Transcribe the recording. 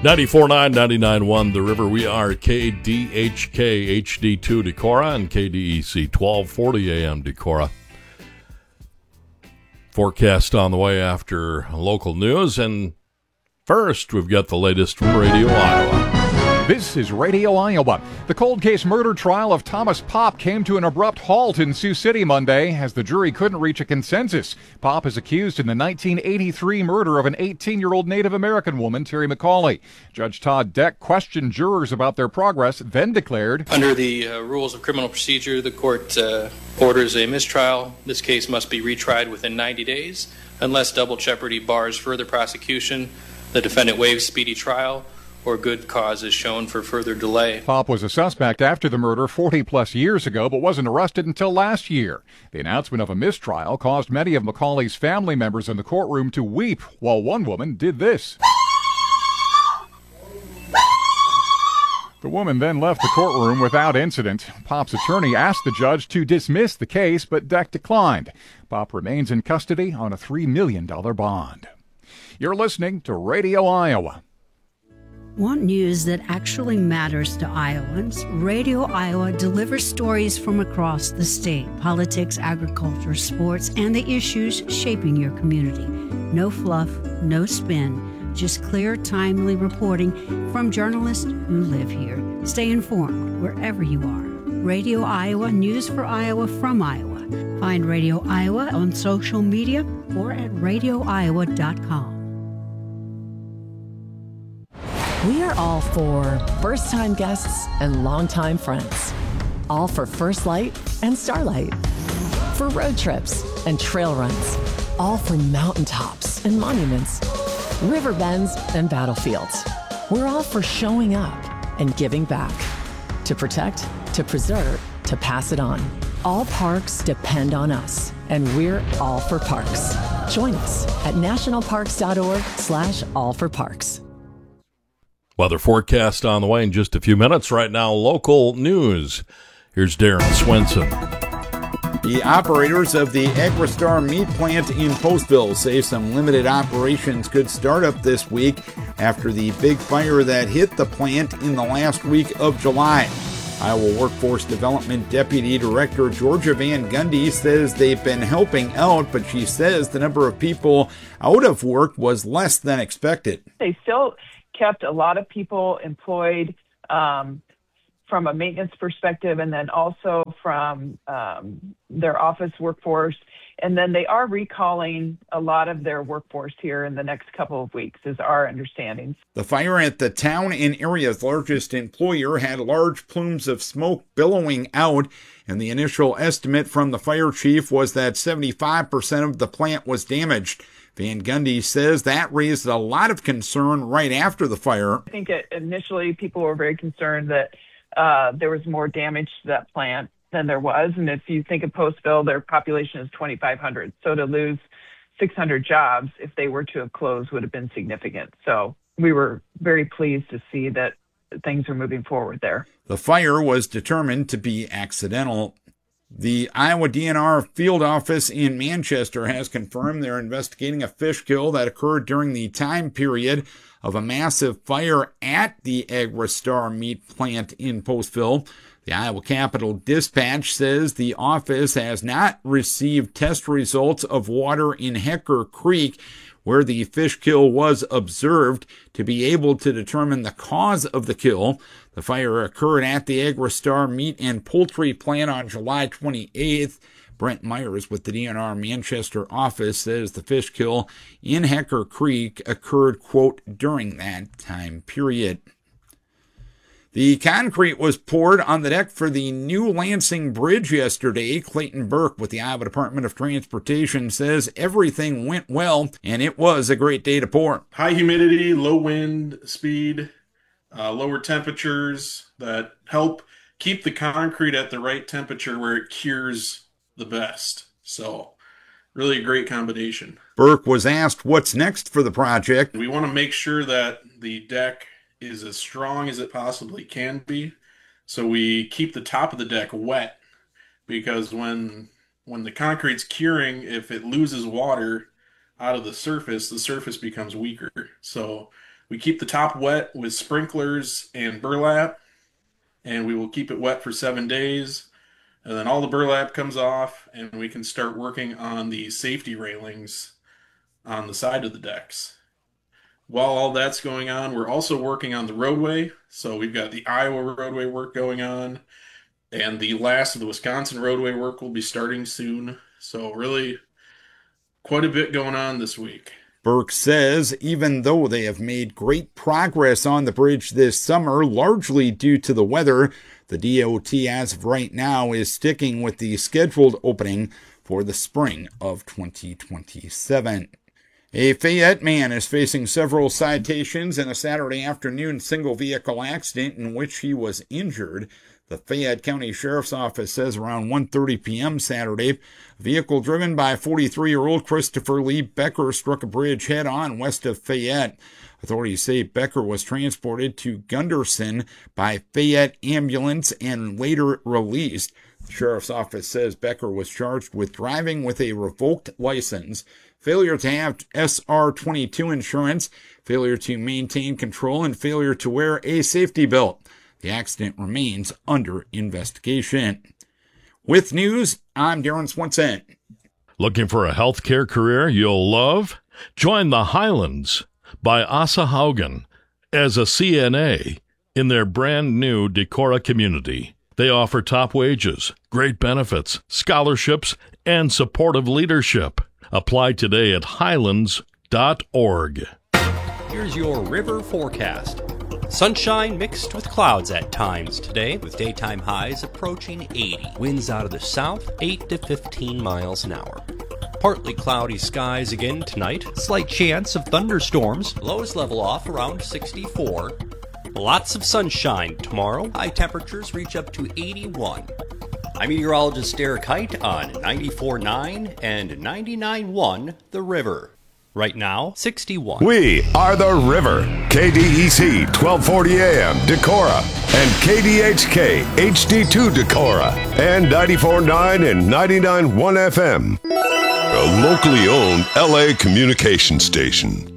94.9, 99.1 The River. We are KDHK HD2 Decorah and KDEC 1240 AM Decorah. Forecast on the way after local news. And first, we've got the latest from Radio Iowa. This is Radio Iowa. The cold case murder trial of Thomas Popp came to an abrupt halt in Sioux City Monday as the jury couldn't reach a consensus. Popp is accused in the 1983 murder of an 18-year-old Native American woman, Terry McCauley. Judge Todd Deck questioned jurors about their progress, then declared, under the rules of criminal procedure, the court orders a mistrial. This case must be retried within 90 days. Unless double jeopardy bars further prosecution, the defendant waives speedy trial, or good cause is shown for further delay. Popp was a suspect after the murder 40-plus years ago, but wasn't arrested until last year. The announcement of a mistrial caused many of McCauley's family members in the courtroom to weep, while one woman did this. The woman then left the courtroom without incident. Popp's attorney asked the judge to dismiss the case, but Deck declined. Popp remains in custody on a $3 million bond. You're listening to Radio Iowa. Want news that actually matters to Iowans? Radio Iowa delivers stories from across the state, politics, agriculture, sports, and the issues shaping your community. No fluff, no spin, just clear, timely reporting from journalists who live here. Stay informed wherever you are. Radio Iowa, news for Iowa from Iowa. Find Radio Iowa on social media or at radioiowa.com. We are all for first-time guests and longtime friends. All for First Light and Starlight. For road trips and trail runs. All for mountaintops and monuments. River bends and battlefields. We're all for showing up and giving back. To protect, to preserve, to pass it on. All parks depend on us, and we're all for parks. Join us at nationalparks.org/allforparks. Weather forecast on the way in just a few minutes. Right now, local news. Here's Darren Swenson. The operators of the Agristar meat plant in Postville say some limited operations could start up this week after the big fire that hit the plant in the last week of July. Iowa Workforce Development Deputy Director Georgia Van Gundy says they've been helping out, but she says the number of people out of work was less than expected. They still kept a lot of people employed from a maintenance perspective, and then also from their office workforce. And then they are recalling a lot of their workforce here in the next couple of weeks, is our understanding. The fire at the town and area's largest employer had large plumes of smoke billowing out, and the initial estimate from the fire chief was that 75% of the plant was damaged. Van Gundy says that raised a lot of concern right after the fire. I think initially people were very concerned that there was more damage to that plant than there was. And if you think of Postville, their population is 2,500. So to lose 600 jobs, if they were to have closed, would have been significant. So we were very pleased to see that things are moving forward there. The fire was determined to be accidental. The Iowa DNR field office in Manchester has confirmed they're investigating a fish kill that occurred during the time period of a massive fire at the Agristar meat plant in Postville. The Iowa Capitol Dispatch says the office has not received test results of water in Hecker Creek, where the fish kill was observed, to be able to determine the cause of the kill. The fire occurred at the Agristar meat and poultry plant on July 28th. Brent Myers with the DNR Manchester office says the fish kill in Hecker Creek occurred, quote, during that time period. The concrete was poured on the deck for the new Lansing Bridge yesterday. Clayton Burke with the Iowa Department of Transportation says everything went well, and it was a great day to pour. High humidity, low wind speed, lower temperatures that help keep the concrete at the right temperature where it cures the best. So really a great combination. Burke was asked what's next for the project. We want to make sure that the deck is as strong as it possibly can be. So we keep the top of the deck wet, because when the concrete's curing, if it loses water out of the surface becomes weaker. So We keep the top wet with sprinklers and burlap, and we will keep it wet for 7 days. And then all the burlap comes off, and we can start working on the safety railings on the side of the decks. While all that's going on, we're also working on the roadway. So we've got the Iowa roadway work going on, and the last of the Wisconsin roadway work will be starting soon. So really quite a bit going on this week. Burke says even though they have made great progress on the bridge this summer, largely due to the weather, the DOT as of right now is sticking with the scheduled opening for the spring of 2027. A Fayette man is facing several citations in a Saturday afternoon single vehicle accident in which he was injured. The Fayette County Sheriff's Office says around 1:30 p.m. Saturday, a vehicle driven by 43-year-old Christopher Lee Becker struck a bridge head-on west of Fayette. Authorities say Becker was transported to Gunderson by Fayette ambulance and later released. The Sheriff's Office says Becker was charged with driving with a revoked license, failure to have SR22 insurance, failure to maintain control, and failure to wear a safety belt. The accident remains under investigation. With news, I'm Darren Swenson. Looking for a healthcare career you'll love? Join the Highlands by Asa Haugen as a CNA in their brand new Decorah community. They offer top wages, great benefits, scholarships, and supportive leadership. Apply today at highlands.org. Here's your river forecast. Sunshine mixed with clouds at times today, with daytime highs approaching 80. Winds out of the south, 8 to 15 miles an hour. Partly cloudy skies again tonight. Slight chance of thunderstorms. Lows level off around 64. Lots of sunshine tomorrow. High temperatures reach up to 81. I'm meteorologist Derek Height on 94.9 and 99.1 The River. Right now, 61. We are The River. KDEC 1240 AM Decorah and KDHK HD2 Decorah and 94.9 and 99.1 FM. A locally owned LA communication station.